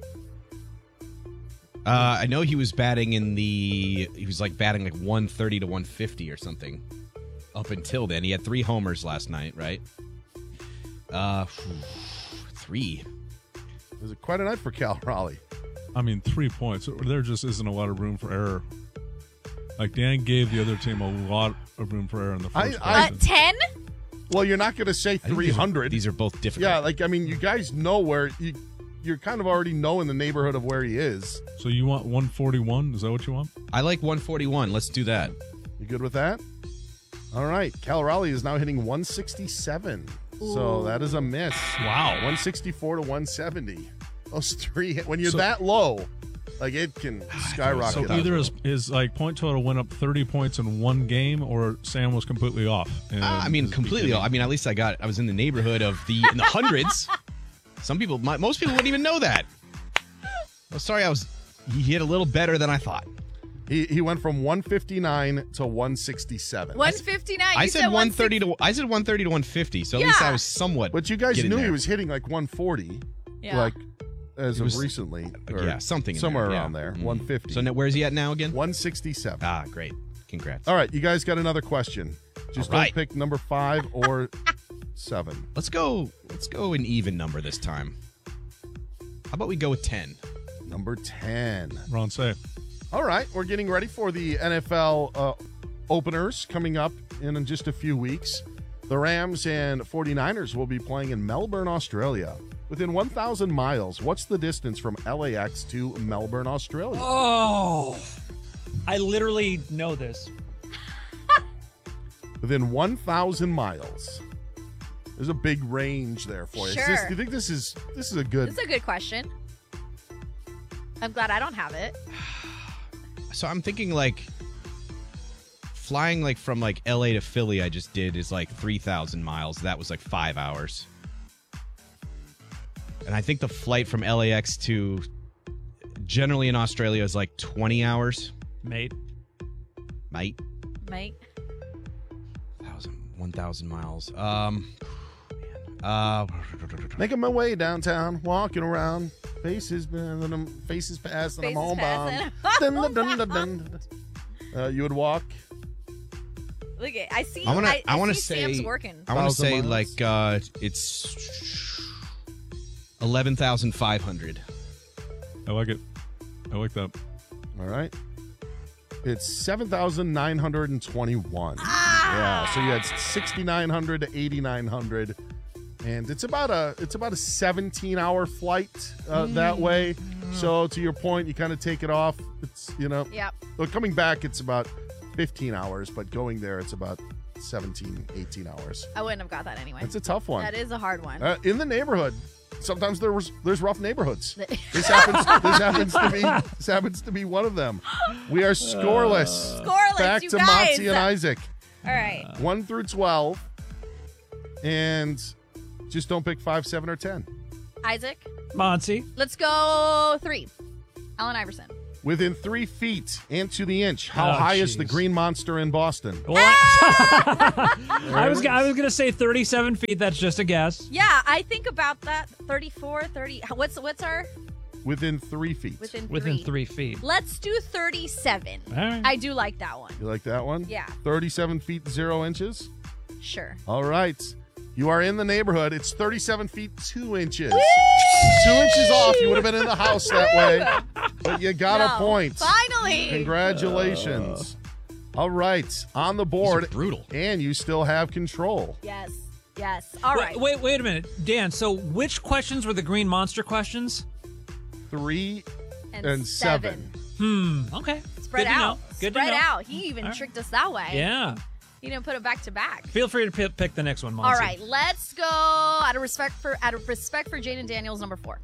Uh, I know he was batting in the. He was like batting like one thirty to one fifty or something. Up until then, he had three homers last night, right? Uh, three. It was quite a night for Cal Raleigh. I mean, three points. There just isn't a lot of room for error. Like Dan gave the other team a lot of room for error in the first I- I- question. ten? Well, you're not going to say I think three these are- hundred. These are both difficult. Yeah, like, I mean, you guys know where you, you're kind of already know in the neighborhood of where he is. So you want one forty-one? Is that what you want? I like one forty-one. Let's do that. You good with that? All right. Cal Raleigh is now hitting one sixty-seven. So Ooh. that is a miss. Wow. one sixty-four to one seventy. Those three, when you're So- that low, like it can skyrocket. So up. either his, his like point total went up thirty points in one game, or Sam was completely off. in Uh, I mean, his completely. beginning. I mean, at least I got. I was in the neighborhood of the in the hundreds. Some people, my, most people wouldn't even know that. Oh, sorry, I was. He hit a little better than I thought. He he went from one fifty-nine to one sixty-seven. one fifty-nine. I You said one thirty to. I said one thirty to one fifty. So at least I Yeah. was somewhat. But you guys getting knew there. he was hitting like one forty. Yeah. Like as He of was- recently. or yeah, something in somewhere there, yeah. around there. Mhm. one fifty. So now, where's he at now again? one sixty-seven. Ah, great. Congrats. All right, you guys got another question. Just All right. don't pick number five or seven. Let's go. Let's go an even number this time. How about we go with ten? Number ten. Ron, say. All right, we're getting ready for the N F L uh, openers coming up in just a few weeks. The Rams and 49ers will be playing in Melbourne, Australia. Within one thousand miles, what's the distance from L A X to Melbourne, Australia? Oh, I literally know this. Within one thousand miles. There's a big range there for you. Is this- Sure. do you think this is this is a good? This is a good question. I'm glad I don't have it. So I'm thinking like flying like from like L A to Philly. I just did is like three thousand miles. That was like five hours. And I think the flight from L A X to generally in Australia is like twenty hours. Mate. Mate. Mate. one thousand miles. Um, uh, Making my way downtown, walking around, faces, uh, faces past, and I'm Faces homebound. past Dun, dun, dun, dun, dun. Uh, you would walk. Look at I see. I want I, to. I, I want to see say. Sam's working. I want to Thousand say miles? like uh, it's eleven thousand five hundred. I like it. I like that. All right. It's seven thousand nine hundred twenty-one. Ah! Yeah, so you had sixty-nine hundred to eighty-nine hundred. And it's about a it's about a seventeen hour flight uh, that way. So to your point, you kind of take it off. It's, you know, Yep. well, coming back, it's about fifteen hours, but going there, it's about seventeen, eighteen hours. I wouldn't have got that anyway. That's a tough one. That is a hard one. Uh, in the neighborhood, sometimes there was there's rough neighborhoods. This happens. This happens to be. This happens to be one of them. We are scoreless. Scoreless, Back you to guys. Monty and Isaac. All right. One through twelve, and just don't pick five, seven, or ten. Isaac. Monty. Let's go three. Allen Iverson. Within three feet and to the inch, how Oh, high is the jeez. Green Monster in Boston? Well, I, I was I was gonna say thirty-seven feet. That's just a guess. Yeah, I think about that. thirty-four, thirty. What's what's our Within three feet. within three? Within three feet. Let's do thirty-seven. All right. I do like that one. You like that one? Yeah. thirty-seven feet, zero inches? Sure. All right. You are in the neighborhood. It's thirty-seven feet, two inches. Two inches off. You would have been in the house that way. But you got No, a point. finally. Congratulations. All right, on the board. These are brutal. And you still have control. Yes. Yes. All wait, right. Wait, wait a minute. Dan, so which questions were the Green Monster questions? Three and, and seven. seven. Hmm. Okay. Spread Good to out. know. Good Spread to know. out. He even All right. tricked us that way. Yeah. He didn't put it back to back. Feel free to pick, pick the next one, Monty. All right, let's go. Out of respect for out of respect for Jaden Daniels, number four.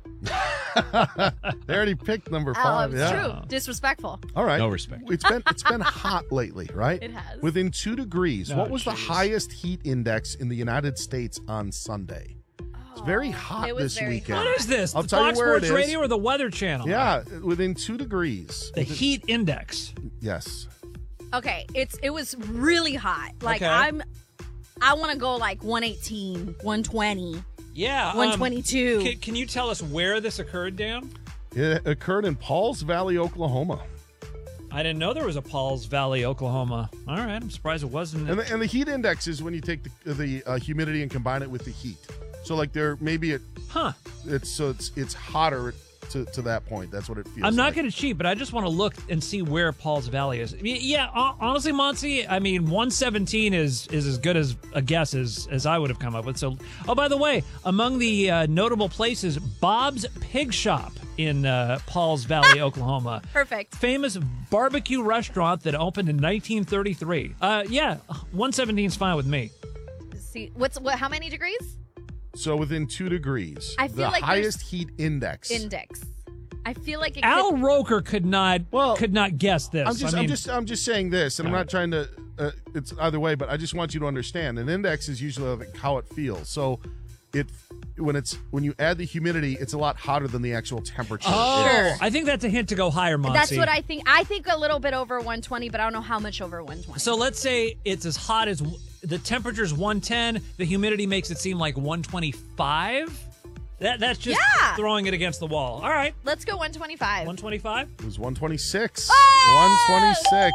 They already picked number Oh, five. it's yeah. true. Disrespectful. All right. No respect. It's been it's been hot lately, right? It has. Within two degrees. Oh, what was the geez. highest heat index in the United States on Sunday? It's very hot it was this very weekend. hot. What is this? I'll the tell Fox you where it Sports is. Radio or the Weather Channel? Yeah, within two degrees. The heat index. Yes. Okay, it's it was really hot. Like Okay. I'm I want to go like one eighteen, one twenty. Yeah. um, one twenty-two. Can, can you tell us where this occurred, Dan? It occurred in Pauls Valley, Oklahoma. I didn't know there was a Pauls Valley, Oklahoma. All right, I'm surprised it wasn't. And the, and the heat index is when you take the, the uh, humidity and combine it with the heat. So like there maybe it huh. It's so it's it's hotter to, to that point. That's what it feels. I'm not like. going to cheat, but I just want to look and see where Pauls Valley is. I mean, yeah, hon- honestly, Monty, I mean, one seventeen is is as good as a guess as, as I would have come up with. So, oh, by the way, among the uh, notable places, Bob's Pig Shop in uh, Pauls Valley, Oklahoma. Perfect. Famous barbecue restaurant that opened in nineteen thirty-three. Uh, yeah, one seventeen is fine with me. See, what's what? How many degrees? So within two degrees. I feel the like highest there's- heat index. Index. I feel like it Al could, Roker could not could not guess this. I'm just, I mean, I'm just, I'm just saying this, and I'm All not trying to. Uh, it's either way, but I just want you to understand. An index is usually like how it feels. So, it when it's when you add the humidity, it's a lot hotter than the actual temperature. oh, is. I think that's a hint to go higher, Monty. That's what I think. I think a little bit over one twenty, but I don't know how much over one twenty. So let's say it's as hot as the temperature's one ten. The humidity makes it seem like one twenty-five. That that's just Yeah. throwing it against the wall. All right, Let's go one twenty-five. one twenty-five. It was one twenty-six. Oh! one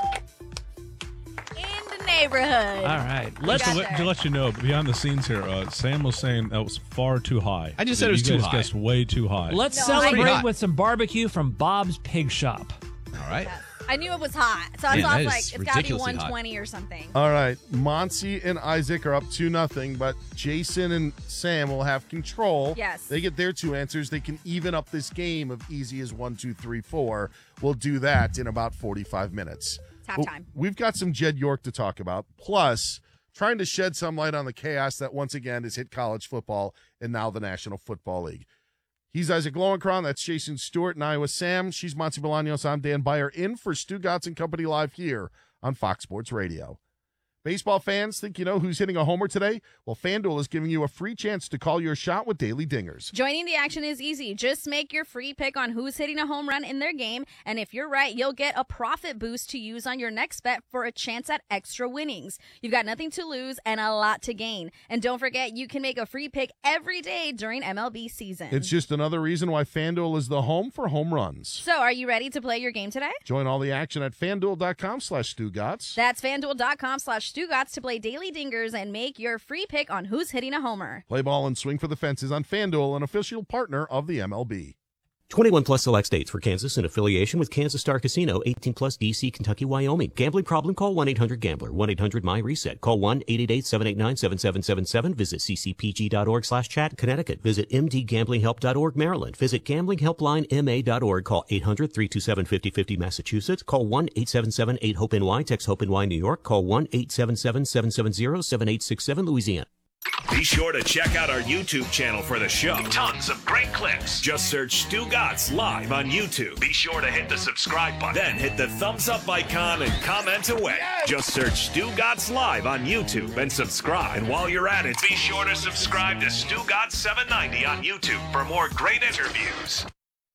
twenty-six. In the neighborhood. All right, Let's got to, there. let, to let you know, behind the scenes here, uh, Sam was saying that was far too high. I just said it was you too guys high. guessed way too high. let's No, I- celebrate Pretty hot. with some barbecue from Bob's Pig Shop. All right. I knew it was hot, so I Man, thought that is like it's got to be ridiculously hot. one twenty or something. All right, Monty and Isaac are up two nothing, but Jason and Sam will have control. Yes. They get their two answers. They can even up this game of easy as one, two, three, four. We'll do that in about forty-five minutes. It's halftime. Well, we've got some Jed York to talk about, plus trying to shed some light on the chaos that once again has hit college football and now the National Football League. He's Isaac Lowenkron. That's Jason Stewart and Iowa Sam. She's Monty Bolaños. I'm Dan Beyer in for Stu Gotts and Company live here on Fox Sports Radio. Baseball fans, think you know who's hitting a homer today? Well, FanDuel is giving you a free chance to call your shot with Daily Dingers. Joining the action is easy. Just make your free pick on who's hitting a home run in their game, and if you're right, you'll get a profit boost to use on your next bet for a chance at extra winnings. You've got nothing to lose and a lot to gain. And don't forget, you can make a free pick every day during M L B season. It's just another reason why FanDuel is the home for home runs. So, are you ready to play your game today? Join all the action at FanDuel.com slash StuGotts. That's FanDuel.com slash StuGotts to play Daily Dingers and make your free pick on who's hitting a homer. Play ball and swing for the fences on FanDuel, an official partner of the M L B. twenty-one plus select states for Kansas in affiliation with Kansas Star Casino, eighteen plus D C, Kentucky, Wyoming. Gambling problem? Call one eight hundred gambler, one eight hundred my reset. Call one eight eight eight, seven eight nine, seven seven seven seven. Visit ccpg.org slash chat, Connecticut. Visit m d gambling help dot org, Maryland. Visit gambling helpline m a dot org. Call eight hundred, three two seven, five oh five oh, Massachusetts. Call one eight seven seven, eight hope N Y. Text HOPE-N Y, New York. Call one eight seven seven, seven seven zero, seven eight six seven, Louisiana. Be sure to check out our YouTube channel for the show. Tons of great clips. Just search Stu Gotts live on YouTube. Be sure to hit the subscribe button. Then hit the thumbs up icon and comment away. Yes! Just search Stu Gotts live on YouTube and subscribe. And while you're at it, be sure to subscribe to Stu Gotts seven ninety on YouTube for more great interviews.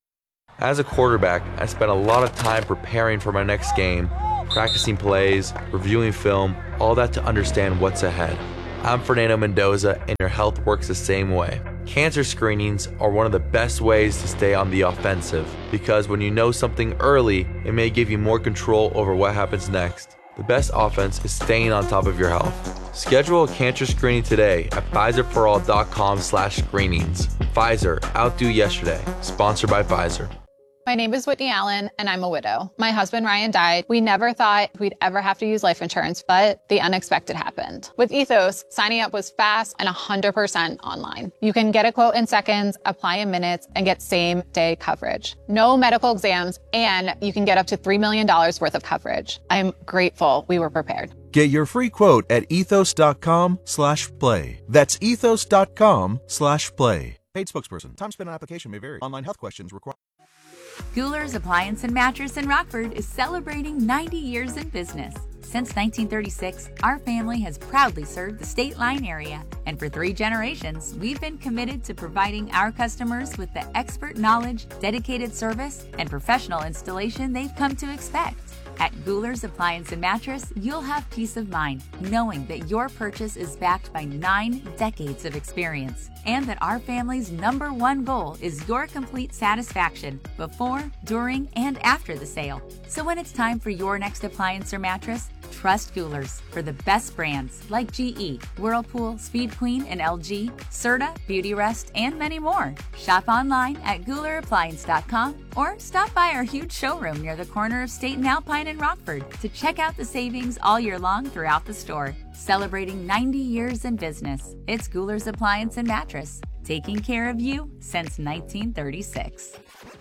As a quarterback, I spent a lot of time preparing for my next game, practicing plays, reviewing film, all that to understand what's ahead. I'm Fernando Mendoza, and your health works the same way. Cancer screenings are one of the best ways to stay on the offensive, because when you know something early, it may give you more control over what happens next. The best offense is staying on top of your health. Schedule a cancer screening today at Pfizer for all dot com slash screenings. Pfizer, outdo yesterday. Sponsored by Pfizer. My name is Whitney Allen, and I'm a widow. My husband, Ryan, died. We never thought we'd ever have to use life insurance, but the unexpected happened. With Ethos, signing up was fast and one hundred percent online. You can get a quote in seconds, apply in minutes, and get same-day coverage. No medical exams, and you can get up to three million dollars worth of coverage. I'm grateful we were prepared. Get your free quote at ethos.com slash play. That's ethos.com slash play. Paid spokesperson. Time spent on application may vary. Online health questions require. Goular's Appliance and Mattress in Rockford is celebrating ninety years in business. Since nineteen thirty-six, our family has proudly served the State Line area, and for three generations, we've been committed to providing our customers with the expert knowledge, dedicated service, and professional installation they've come to expect. At Goular's Appliance and Mattress, you'll have peace of mind knowing that your purchase is backed by nine decades of experience and that our family's number one goal is your complete satisfaction before, during, and after the sale. So when it's time for your next appliance or mattress, trust Goular's for the best brands like G E, Whirlpool, Speed Queen, and L G, Serta, Beautyrest, and many more. Shop online at Goular Appliance dot com or stop by our huge showroom near the corner of State and Alpine in Rockford to check out the savings all year long throughout the store. Celebrating ninety years in business, it's Goular's Appliance and Mattress, taking care of you since nineteen thirty-six.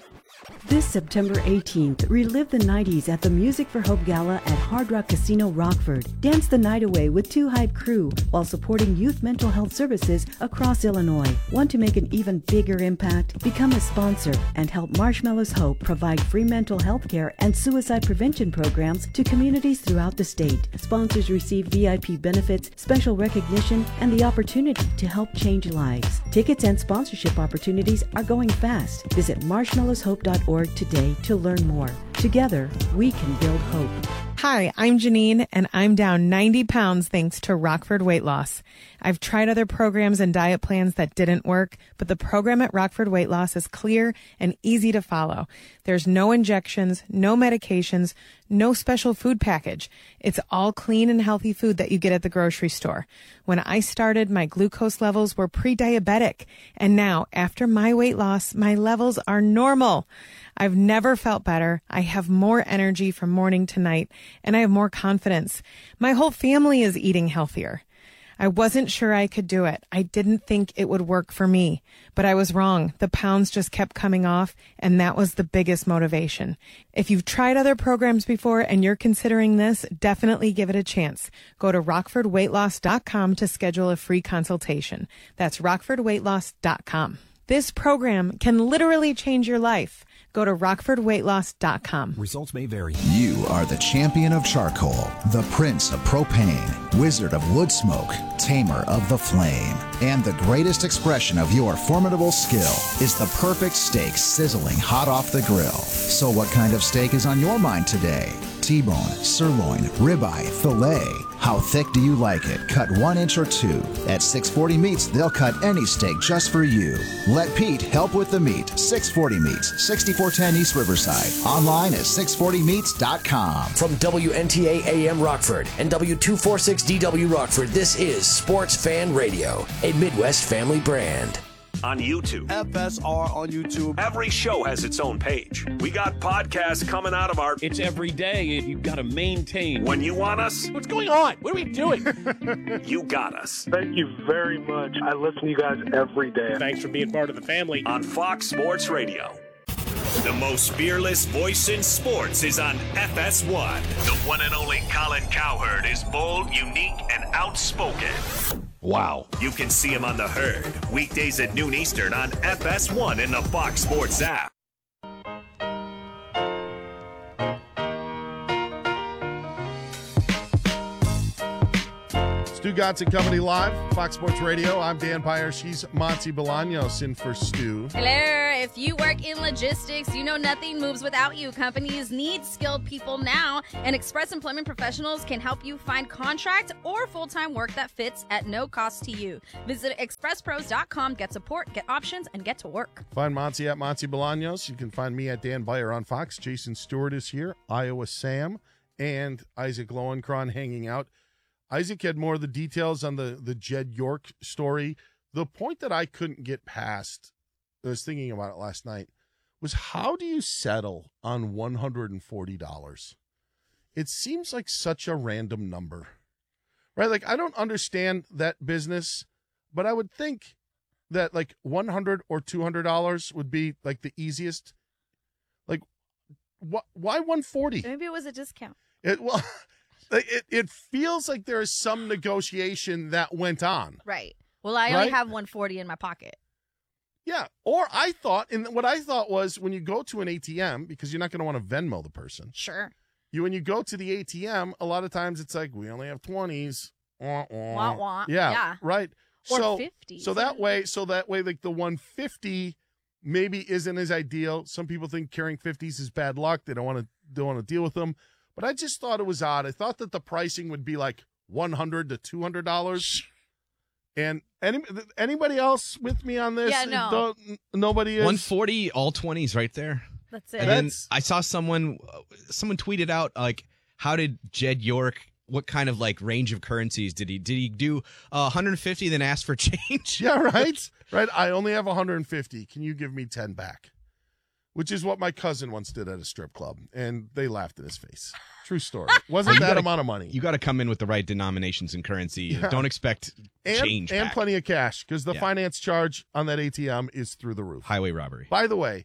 This September eighteenth, relive the nineties at the Music for Hope Gala at Hard Rock Casino Rockford. Dance the night away with Two Hype Crew while supporting youth mental health services across Illinois. Want to make an even bigger impact? Become a sponsor and help Marshmallows Hope provide free mental health care and suicide prevention programs to communities throughout the state. Sponsors receive V I P benefits, special recognition, and the opportunity to help change lives. Tickets and sponsorship opportunities are going fast. Visit marshmallows hope dot org today to learn more. Together, we can build hope. Hi, I'm Janine, and I'm down ninety pounds thanks to Rockford Weight Loss. I've tried other programs and diet plans that didn't work, but the program at Rockford Weight Loss is clear and easy to follow. There's no injections, no medications, no special food package. It's all clean and healthy food that you get at the grocery store. When I started, my glucose levels were pre-diabetic, and now, after my weight loss, my levels are normal. I've never felt better. I have more energy from morning to night, and I have more confidence. My whole family is eating healthier. I wasn't sure I could do it. I didn't think it would work for me, but I was wrong. The pounds just kept coming off, and that was the biggest motivation. If you've tried other programs before and you're considering this, definitely give it a chance. Go to rockford weight loss dot com to schedule a free consultation. That's rockford weight loss dot com. This program can literally change your life. Go to rockford weight loss dot com. Results may vary. You are the champion of charcoal, the prince of propane, wizard of wood smoke, tamer of the flame. And the greatest expression of your formidable skill is the perfect steak sizzling hot off the grill. So what kind of steak is on your mind today? T-bone, sirloin, ribeye, filet. How thick do you like it? Cut one inch or two. At six forty Meats, they'll cut any steak just for you. Let Pete help with the meat. six forty Meats, sixty-four ten East Riverside. Online at six forty meats dot com. From W N T A A M Rockford and W two forty-six D W Rockford, this is Sports Fan Radio, a Midwest family brand. On YouTube. F S R on YouTube. Every show has its own page. We got podcasts coming out of our... It's every day. You've got to maintain. When you want us... What's going on? What are we doing? You got us. Thank you very much. I listen to you guys every day. Thanks for being part of the family. On Fox Sports Radio. The most fearless voice in sports is on F S one. The one and only Colin Cowherd is bold, unique, and outspoken. Wow. You can see him on The Herd, weekdays at noon Eastern on F S one and the Fox Sports app. Stu Gotts and Company Live, Fox Sports Radio. I'm Dan Pyer. She's Monty Bolaños in for Stu. Hello. If you work in logistics, you know nothing moves without you. Companies need skilled people now, and Express Employment Professionals can help you find contract or full-time work that fits at no cost to you. Visit express pros dot com, get support, get options, and get to work. Find Monty at Monty Bolaños. You can find me at Dan Byer on Fox. Jason Stewart is here, Iowa Sam, and Isaac Lowenkron hanging out. Isaac had more of the details on the, the Jed York story. The point that I couldn't get past, I was thinking about it last night, was how do you settle on one hundred forty dollars? It seems like such a random number, right? Like, I don't understand that business, but I would think that like one hundred or two hundred dollars would be like the easiest. Like, wh- why one hundred forty? Maybe it was a discount. It well, it it feels like there is some negotiation that went on. Right. Well, I only Right? have one hundred forty in my pocket. Yeah. Or I thought, and what I thought was when you go to an A T M, because you're not going to want to Venmo the person. Sure. You when you go to the A T M, a lot of times it's like we only have twenties. Wah, wah. Wah, wah. Yeah, Yeah. right. Or so, fifties. So that way, so that way, like the one hundred fifty maybe isn't as ideal. Some people think carrying fifties is bad luck. They don't want to don't want to deal with them. But I just thought it was odd. I thought that the pricing would be like one hundred to two hundred dollars. And any anybody else with me on this? Yeah, no. Don't, nobody is. one forty, all twenties right there. That's it. And then I saw someone someone tweeted out like, how did Jed York? What kind of like range of currencies did he did he do? Uh, one hundred fifty, then ask for change. Yeah, right. Right. I only have one hundred fifty. Can you give me ten back? Which is what my cousin once did at a strip club, and they laughed in his face. True story. Wasn't You that gotta- amount of money. You got to come in with the right denominations and currency. Yeah. Don't expect and, change and back. plenty of cash because the Yeah. finance charge on that A T M is through the roof. Highway robbery. By the way,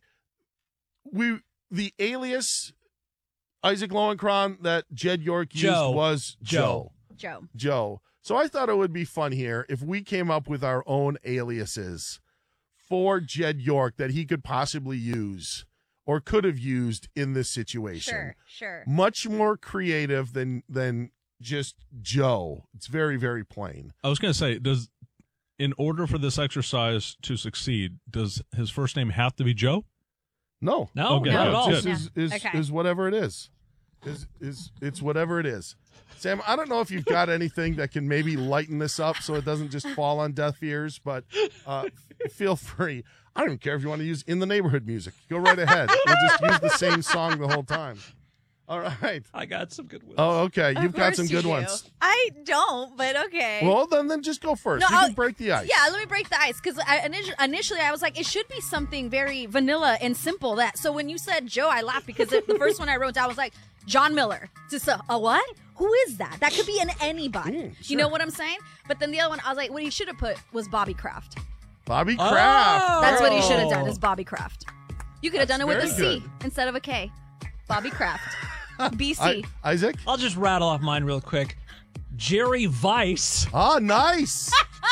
we the alias Isaac Lowenkron that Jed York used Joe. was Joe. Joe. Joe. So I thought it would be fun here if we came up with our own aliases for Jed York that he could possibly use or could have used in this situation. Sure, sure. Much more creative than than just Joe. It's very, very plain. I was going to say, does in order for this exercise to succeed, does his first name have to be Joe? No. No, Okay, not good, at all. good. Is, is, Okay. is whatever it is. Is is it's whatever it is. Sam, I don't know if you've got anything that can maybe lighten this up so it doesn't just fall on deaf ears, but uh, f- feel free. I don't even care if you want to use In the Neighborhood music. Go right ahead. We'll just use the same song the whole time. All right. I got some good ones. Oh, okay. Of You've got course some you good do. ones. I don't, but okay. Well, then then just go first. No, you can I'll- break the ice. Yeah, let me break the ice because initially, initially I was like, it should be something very vanilla and simple. That so when you said Joe, I laughed because it, the first one I wrote down was like John Miller. Just a, a what? Who is that? That could be an anybody. Mm, You know what I'm saying? But then the other one, I was like, what he should have put was Bobby Kraft. Bobby Kraft. That's what he should have done. Is Bobby Kraft. You could have done it with a That's C very good. instead of a K. Bobby Kraft. B C. I- Isaac? I'll just rattle off mine real quick. Jerry Weiss. Ah, nice.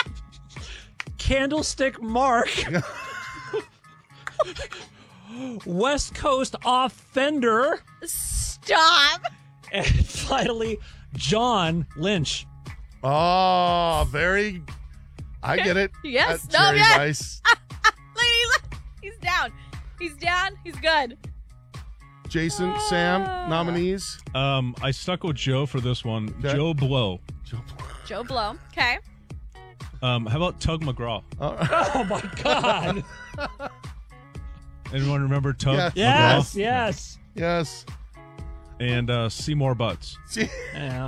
Candlestick Mark. West Coast Offender. Stop. And finally, John Lynch. Oh, very. I get it. Yes. Uh, No, Jerry yes. Weiss. Look, look. He's down. He's down. He's good. Jason, Sam, nominees. Um, I stuck with Joe for this one. Okay. Joe Blow. Joe Blow. Okay. Um, how about Tug McGraw? Oh my God. Anyone remember Tug Yes. Yes, McGraw? yes. Yes. And uh, Seymour Butts. See, Yeah.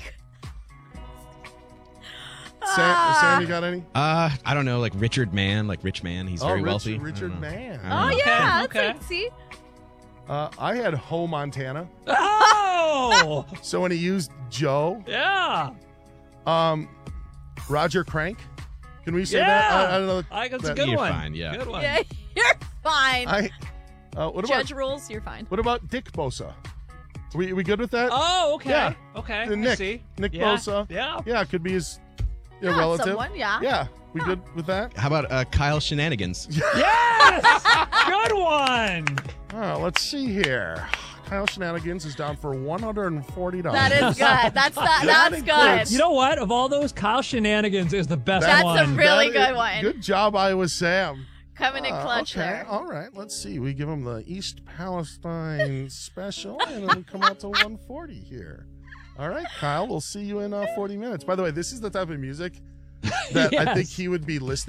Sam, Sam, you got any? Uh, I don't know, like Richard Mann, like Rich Man. He's Oh, very Rich- wealthy. Richard I don't know. Mann. I Oh, don't know. yeah. That's okay. like, see? Uh, I had Ho Montana. Oh! So when he used Joe, Yeah. um, Roger Crank. Can we say Yeah. that? I, I don't know. I got a that- good You're one. fine, yeah. Good one. Yeah, you're fine. I. Uh, what Judge about rules, you're fine. what about Dick Bosa? We we good with that? Oh, okay. Yeah. Okay. Uh, I Nick. see. Nick Yeah. Bosa. Yeah. Yeah, it could be his yeah, Yeah, relative. someone, yeah. Yeah. We good with that? How about uh, Kyle Shenanigans? Yes! Good one. Oh, let's see here. Kyle Shenanigans is down for one hundred forty dollars. That is good. That's that, That that's includes- good. You know what? Of all those, Kyle Shenanigans is the best That's one. a really good one. Good job, Iowa Sam. Coming in Uh, clutch okay, there. all right. Let's see. We give him the East Palestine special, and then we come out to one forty here. All right, Kyle. We'll see you in uh, forty minutes. By the way, this is the type of music that I think Yes. he would be listening